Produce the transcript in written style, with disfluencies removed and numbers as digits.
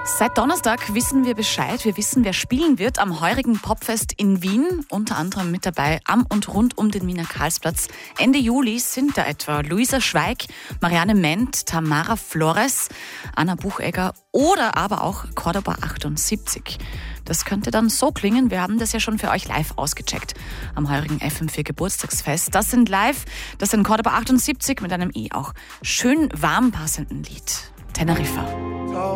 Seit Donnerstag wissen wir Bescheid. Wir wissen, wer spielen wird am heurigen Popfest in Wien. Unter anderem mit dabei am und rund um den Wiener Karlsplatz. Ende Juli sind da etwa Luisa Schweig, Marianne Ment, Tamara Flores, Anna Buchegger oder aber auch Cordoba 78. Das könnte dann so klingen. Wir haben das ja schon für euch live ausgecheckt am heurigen FM4 Geburtstagsfest. Das sind Cordoba 78 mit einem auch schön warm passenden Lied. Teneriffa.